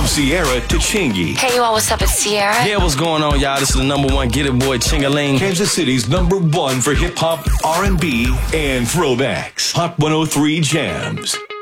From Sierra to Chingy. Hey, you all, what's up? It's Sierra. Yeah, what's going on, y'all? This is the #1 Get It Boy, Chingaling. Kansas City's #1 for hip-hop, R&B, and throwbacks. Hot 103 Jams.